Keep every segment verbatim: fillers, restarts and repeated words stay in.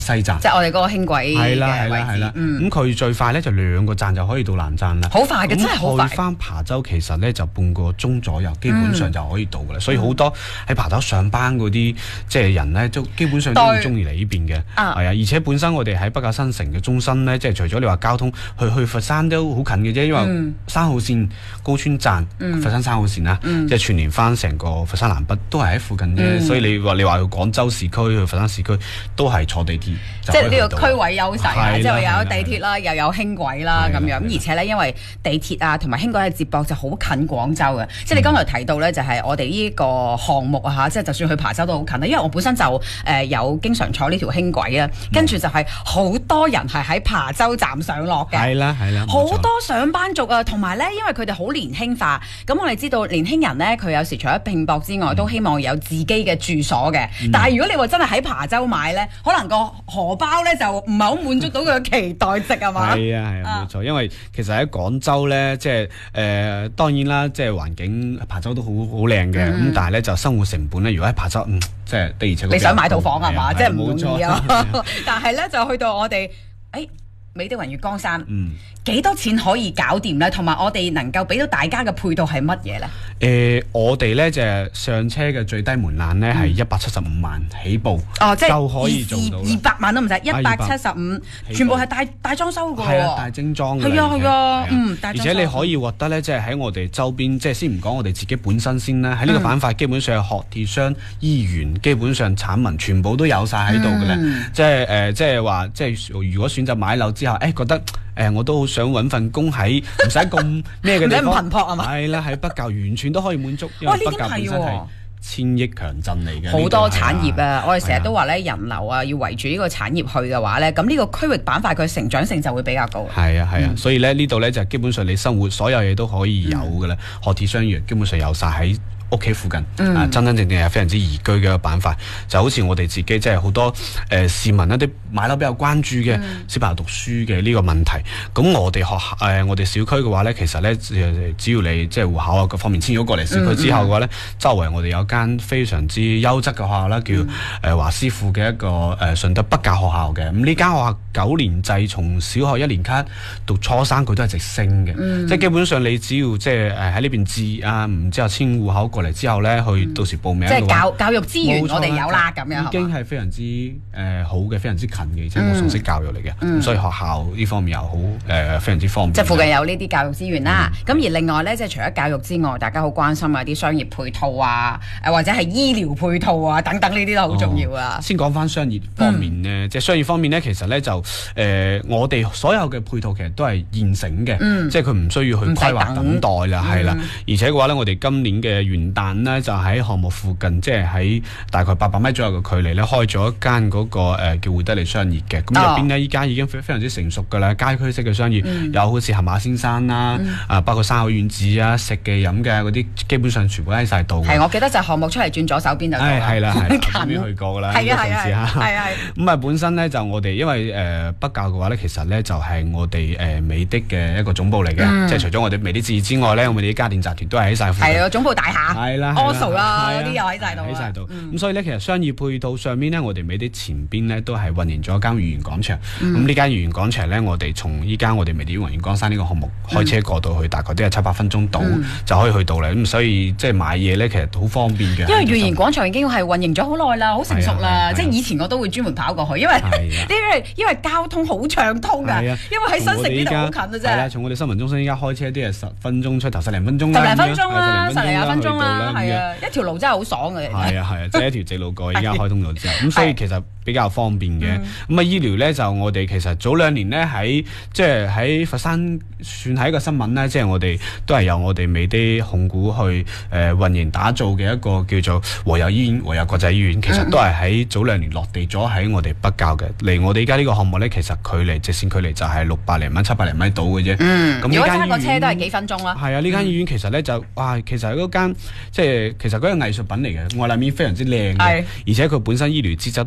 西站， 即係我哋嗰個輕軌係啦嘅位置。 係啦係啦。咁佢最快咧就兩個站就可以到南站啦。 好快嘅，真係好快。 去翻琶洲其實咧就半個鐘左右，基本上就可以到㗎啦。所以好多喺琶洲上班嗰啲即係人咧，都基本上都會中意嚟呢邊嘅。係啊，而且本身我哋喺北滘新城嘅中心咧，即係除咗你話交通去去佛山都好近嘅啫，因為三號線高村站、佛山三號線啦，即係串連翻成個佛山南北都係喺附近啫。所以你話你話去廣州市區去佛山市區都係坐地鐵， 即係呢個區位優勢啊！即係有地鐵啦，又有輕軌啦咁樣。咁而且咧，因為地鐵啊同埋輕軌嘅接駁就好近廣州嘅。即係你剛才提到咧，就係我哋呢個項目啊嚇，即係就算去琶洲都好近啦。因為我本身就誒有經常坐呢條輕軌啊，跟住就係好多人係喺琶洲站上落嘅。 係啦係啦， 好多上班族啊，同埋咧，因為佢哋好年輕化。咁我哋知道年輕人咧，佢有時除咗拼搏之外，都希望有自己嘅住所嘅。但係如果你話真係喺琶洲買咧，可能個荷包咧就唔係好滿足到佢嘅期待值係嘛？ 係啊係啊，冇錯。因為其實喺廣州咧，即係誒當然啦，即係環境琶洲都好好靚嘅。咁但係咧就生活成本咧，如果喺琶洲，嗯，即係的而且確你想買套房係嘛？即係唔容易啊！ 冇錯。 但係咧就去到我哋誒美的雲月江山， 嗯， 幾多錢可以搞掂咧？同埋我哋能夠俾到大家嘅配套係乜嘢咧？ 誒，我哋咧就係上車嘅最低門檻咧係一百七十五萬起步， 哦，即係就可以做到二百萬都唔使，一百七十五，全部係大大裝修嘅喎， 係啊，大精裝嘅， 係啊係啊，嗯，而且你可以獲得咧，即係喺我哋周邊，即係先唔講我哋自己本身先啦，喺呢個板塊基本上學鐵商、醫院，基本上產民全部都有晒喺度嘅咧，即係誒，即係話，即係如果選擇買樓之後，誒覺得。誒、呃，我都好想揾份工喺唔使咁咩嘅地方， 唔使咁頻撲係嘛？ 係啦，喺北滘完全都可以滿足。 哇！呢北滘本身係千億強鎮嚟嘅， 好多產業啊！我哋成日都話咧，人流啊，要圍住呢個產業去嘅話咧，咁呢個區域板塊佢成長性就會比較高。 係啊係啊，嗯、所以咧呢度咧就基本上你生活所有嘢都可以有嘅啦，學鐵商業基本上有晒喺屋企附近，嗯、啊，真真正正係非常之宜居嘅一個板塊，就好似我哋自己即係好多誒、呃、市民一啲買樓比較關注嘅、嗯、小朋友讀書嘅呢個問題。咁我哋學誒、呃、我哋小區嘅話咧，其實咧只要你即係戶口啊各方面遷咗過嚟小區之後嘅話咧，嗯嗯、周圍我哋有間非常之優質嘅學校啦，叫誒、呃、華師附嘅一個誒順、呃、德北滘學校嘅。咁呢間學校九年制，從小學一年級到初三佢都係直升嘅，嗯、即係基本上你只要即係誒喺呢邊置啊，唔之後遷戶口過嚟之後咧，去到時報名嘅話， 即係教教育資源我哋有啦，咁樣已經係非常之誒、呃、好嘅，非常之近嘅，而且冇送式教育嚟嘅，咁、嗯、所以學校呢方面又好誒非常之方便。 即係附近有呢啲教育資源啦。咁、嗯、而另外咧，即係除咗教育之外，大家好關心啊啲商業配套啊，誒或者係醫療配套啊等等呢啲都好重要啊。 哦、先講翻商業方面咧，嗯、即係商業方面咧，其實咧就誒、呃、我哋所有嘅配套其實都係現成嘅，嗯、即係佢唔需要去規劃等待啦，係啦、嗯。而且嘅話咧，我哋今年嘅元旦呢，就喺項目附近，即係喺大概八百米左右嘅距離咧，開咗一間嗰、那個、呃、叫匯德利商業嘅。咁入邊呢，依家已經非常之成熟㗎啦，街區式嘅商業，嗯、有好似盒馬先生啦，嗯、啊包括山口丸子啊、食嘅飲嘅嗰啲，基本上全部喺晒度。 係，我記得就項目出嚟轉左手邊就到啦。 係啦係啦，邊去過㗎啦？係啊係啊係啊。咁啊本身咧就我哋因為誒、呃、北滘嘅話咧，其實咧就係、是、我哋誒、呃、美的嘅一個總部嚟嘅，嗯、即係除咗我哋美的置業之外咧，我哋啲家電集團都係喺晒附近。係啊， 總部大廈。係啦。Oso 啦，嗰啲又喺晒度。 喺晒度。咁所以咧，其實商業配套上面咧，我哋美的前邊咧都係運營咗一間御園廣場。咁呢間御園廣場咧，我哋從依家我哋美的雲園江山呢個項目開車過到去，大概都係七八分鐘到就可以去到啦。咁所以即係買嘢咧，其實好方便嘅。 因為御園廣場已經係運營咗好耐啦，好成熟啦。即係以前我都會專門跑過去，因為因為因為交通好暢通㗎。因為喺新城呢度好近啊，真係。係啦，從我哋新聞中心依家開車都係十分鐘出頭，十零分鐘啦。十零分鐘啦，十零廿分鐘啦，係啊，一條路真係好爽嘅。 係啊係啊，即係一條直路過，而家開通咗之後，咁所以其實比較方便嘅。咁啊醫療咧就我哋其實早兩年咧喺即係喺佛山算係一個新聞咧，即係我哋都係由我哋美的控股去誒運營打造嘅一個叫做和友醫院、和友國際醫院，其實都係喺早兩年落地咗喺我哋北滘嘅。離我哋而家呢個項目咧，其實距離直線距離就係六百零蚊、七百零米到嘅啫。 嗯，咁如果揸個車都係幾分鐘啦。 係啊，呢間醫院其實咧就哇，其實係嗰間即係其實嗰個藝術品嚟嘅，外立面非常之靚嘅，而且佢本身醫療資質都比較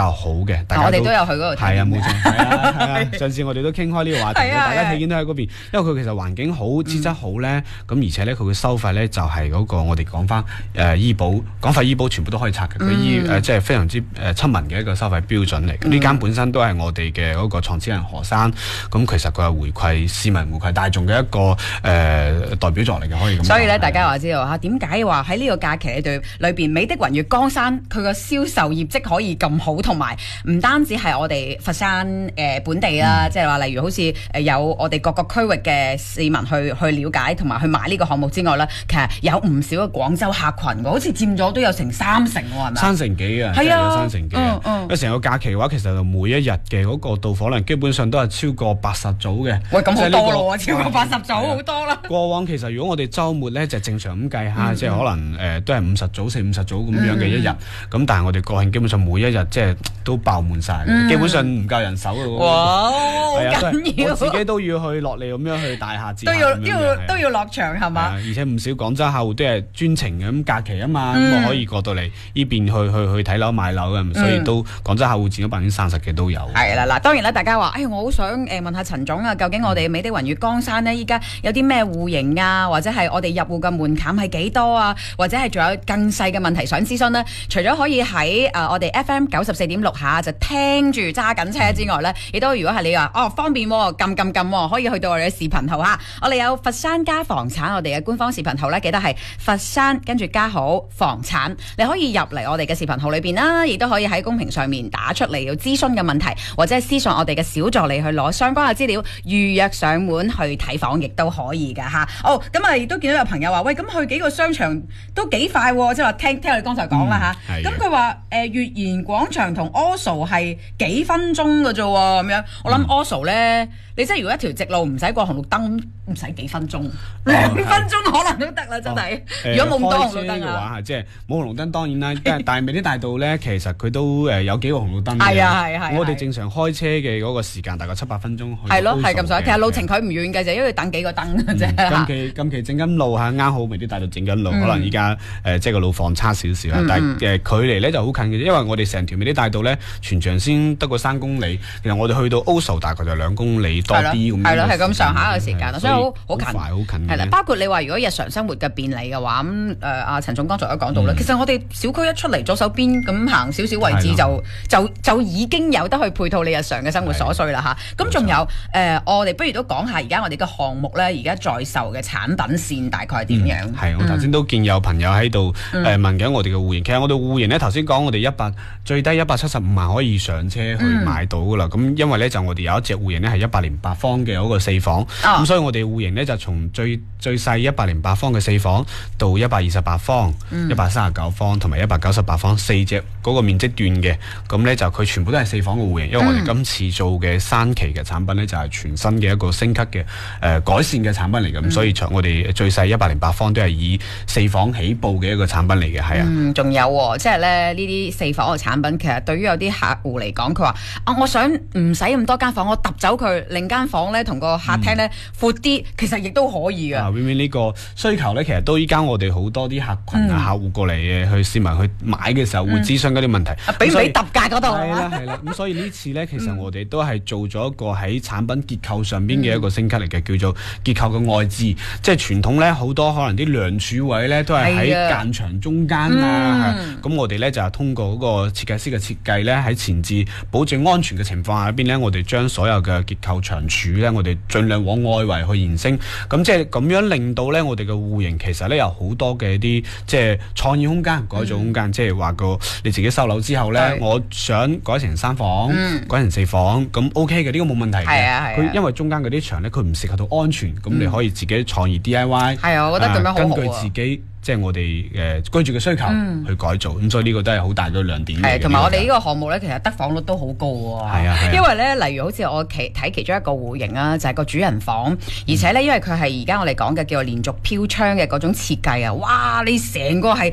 較好嘅。大家我哋都有去嗰度睇。 係啊，冇錯，係啊，係啊。上次我哋都傾開呢個話題， 啊、 大家睇見都喺嗰邊，因為佢其實環境好，資質好咧，咁、嗯、而且咧佢嘅收費咧就係嗰個我哋講翻誒醫保，廣發醫保全部都可以拆嘅，佢醫誒即係非常之誒親民嘅一個收費標準嚟。呢、嗯、間本身都係我哋嘅嗰個創始人何生，咁其實佢係回饋市民、回饋大眾嘅一個誒、呃、代表作嚟嘅，可以咁講。 所以咧，大家話知道嚇點解話喺呢個假期裏裏邊美的雲悅江山佢個銷售業績可以咁好，同埋唔單止係我哋佛山誒、呃、本地啦，即係話例如好似誒有我哋各個區域嘅市民去去了解同埋去買呢個項目之外咧，其實有唔少嘅廣州客群嘅，好似佔咗都有成三成喎，係咪？ 三成幾啊，係啊，三成幾啊。因為成個假期嘅話，其實每一日嘅嗰個到訪量基本上都係超過八十組嘅。 喂，咁好多咯喎， 這個、 超過八十組好多啦。 過往其實如果我哋週末咧就正常咁計下，嗯、即係可能誒、呃、都係五十組、四五十組咁樣嘅一日。咁、嗯、但係我哋國慶基本上每一日即係都爆滿晒、嗯，基本上唔夠人手嘅喎。 哇，好緊要！ 我自己都要去落嚟咁樣去大下節， 都要都要都要落場係嘛？ 而且唔少廣州客戶都係專程咁假期啊嘛，咁、嗯、我可以過到嚟呢邊去去去睇樓買樓嘅，所以都廣州客戶佔咗百分之三十嘅都有。係啦，嗱，當然啦，大家話，哎，我好想誒問下陳總啊，究竟我哋美的雲悅江山呢，依家有啲咩戶型啊，或者係我哋入戶嘅門檻係幾多啊，或者係仲有更細嘅問題想諮詢呢？除咗可以喺誒、呃、我哋 F M 九十四點六下就聽住揸緊車之外呢，亦、嗯、都如果係你話哦方便喎，撳撳撳可以去到我哋嘅視頻號嚇，我哋有佛山家房產我哋嘅官方視頻號呢，記得係佛山跟住加好房產，你可以入嚟我哋嘅視頻號裏邊啦，亦都可以喺公屏上面打出嚟要諮詢嘅問題，或者係私信我哋嘅小助理去攞相關嘅資料，預約上門去睇房亦都可以㗎嚇。哦，咁啊亦都見到有朋友話，喂，咁去幾個商場都幾快喎，即係話聽聽我哋剛才講啦嚇。咁佢話誒悅賢廣場同 Oslo 係幾分鐘㗎啫喎，咁樣我諗 Oslo 咧，你即係如果一條直路唔使過紅綠燈，唔使幾分鐘，兩、哦、分鐘可能都得啦，真係、哦呃。如果冇咁多紅綠燈嘅話， 即係冇紅綠燈當然啦。但係美的大道咧，其實佢都誒有幾個紅綠燈嘅。 係啊係係。 我哋正常開車嘅嗰個時間大概七八分鐘去。 係咯，係咁上下。其實路程佢唔遠嘅，就因為等幾個燈嘅啫、嗯。 近期近期整緊路嚇，啱好美的大道整緊路，嗯、可能依家誒即係個路況差少少、嗯、但係誒距離咧就好近嘅，因為我哋成條美的大道咧全長先得個三公里，其實我哋去到 Oslo 大概就兩公里多啲咁。 係咯，係咁上下嘅時間，所以好好近， 好近。 係啦，包括你話如果日常生活嘅便利嘅話，咁誒阿陳總剛才都講到啦、嗯。其實我哋小區一出嚟左手邊咁行少少位置就就就已經有得去配套你日常嘅生活所需啦嚇。咁仲有誒、呃，我哋不如都講下而家我哋嘅項目咧，而家在售嘅產品線大概係點樣？係、 嗯，我頭先都見有朋友喺度誒問緊我哋嘅戶型。其實我哋戶型咧頭先講我哋一百最低一百七十五萬可以上車去買到噶啦。咁、嗯、因為咧就我哋有一隻戶型咧係一百零八方嘅嗰個四房，咁、哦、所以我哋戶型咧就從最最細一百零八方嘅四房到一百二十八方、一百三十九方同埋一百九十八方四隻嗰個面積段嘅，咁咧就佢全部都係四房嘅戶型。因為我哋今次做嘅三期嘅產品咧就係全新嘅一個升級嘅誒、呃、改善嘅產品嚟嘅，咁、嗯、所以我哋最細一百零八方都係以四房起步嘅一個產品嚟嘅，係啊。嗯， 仲有喎，即係咧呢啲四房嘅產品，其實對於有啲客戶嚟講，佢話啊，我想唔使咁多間房，我揼走佢，另間房咧同個客廳咧闊啲，其實亦都可以嘅。 啊，永遠呢個需求咧，其實都依家我哋好多啲客群啊、客戶過嚟嘅去市民去買嘅時候會諮詢嗰啲問題， 俾唔俾揼價嗰度係啦係啦。咁所以呢次咧，其實我哋都係做咗一個喺產品結構上邊嘅一個升級嚟嘅，叫做結構嘅外置。即係傳統咧好多可能啲梁柱位咧都係喺間牆中間啊，咁、嗯、我哋咧就係通過嗰個設計師嘅設計咧，喺前置保證安全嘅情況下邊咧，我哋將所有嘅結構長柱咧，我哋盡量往外圍去延伸，咁即係咁樣令到咧我哋嘅戶型其實咧有好多嘅一啲即係創意空間、改造空間，即係話個你自己收樓之後咧，我想改成三房、嗯、改成四房，咁 OK 嘅，呢、這個冇問題嘅。係啊係啊，佢因為中間嗰啲牆咧，佢唔適合到安全，咁、嗯、你可以自己創意 D I Y。係啊，我覺得咁樣好好、啊、根據自己。即係我哋誒、呃、居住嘅需求去改造，咁、嗯、所以呢個都係好大嘅亮點。係，同埋我哋呢個項目咧，其實得房率都好高喎。係啊，因為咧，例如好似我睇睇其中一個戶型啊，就係、是、個主人房，而且咧，因為佢係而家我哋講嘅叫做連續飄窗嘅嗰種設計啊，哇！你成個係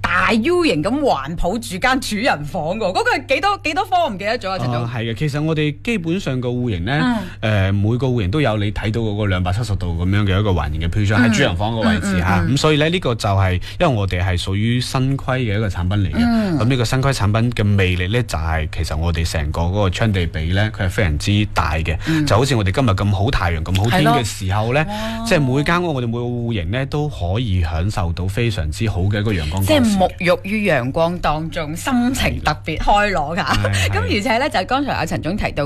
大 U 型咁環抱住間主人房㗎，嗰、那個係幾多幾多方我唔記得咗啊，陳總。 係嘅、呃，其實我哋基本上個戶型咧，誒、嗯呃、每個戶型都有你睇到嗰個兩百七十度咁樣嘅一個環形嘅飄窗喺主人房個位置嚇，咁、嗯嗯嗯、所以咧呢、這個就係、是、因為我哋係屬於新規嘅一個產品嚟嘅，咁呢、嗯、個新規產品嘅魅力咧就係、是、其實我哋成個嗰個窗地比咧，佢係非常之大嘅，嗯、就好似我哋今日咁好太陽咁好天嘅時候咧，即係每間屋我哋每個戶型咧都可以享受到非常之好嘅一個陽光。即係沐浴於陽光當中，心情特別開朗㗎。咁而且咧就係剛才阿陳總提到。